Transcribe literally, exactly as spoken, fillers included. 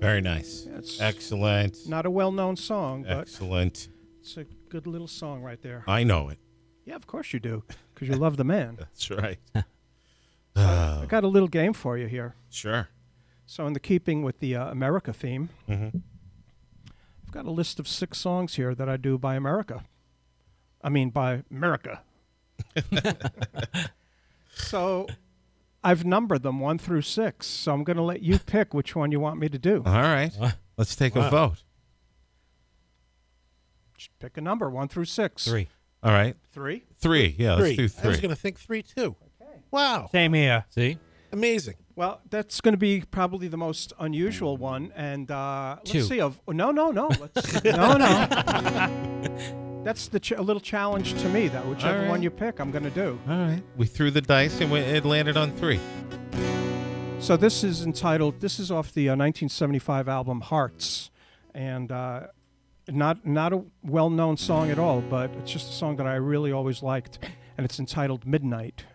Very nice. It's Excellent. not a well-known song, but Excellent. it's a good little song right there. I know it. Yeah, of course you do, because you love the man. That's right. I got a little game for you here. Sure. So in the keeping with the uh, America theme, Mm-hmm. I've got a list of six songs here that I do by America. I mean, by America. So I've numbered them one through six. So I'm going to let you pick which one you want me to do. All right. Let's take Wow. a vote. Just pick a number, one through six. Three. All right. Three? Three. Yeah, let's Three. do I was three. going to think three, too. Wow. Same here. See? Amazing. Well, that's going to be probably the most unusual one. And uh, let's Two. see. Of no, no, no. Let's, no, no. That's the ch- a little challenge to me, that whichever All right. one you pick, I'm going to do. All right. We threw the dice and we, it landed on three. So this is entitled, this is off the uh, nineteen seventy-five album Hearts. And uh, not, not a well-known song at all, but it's just a song that I really always liked. And it's entitled Midnight.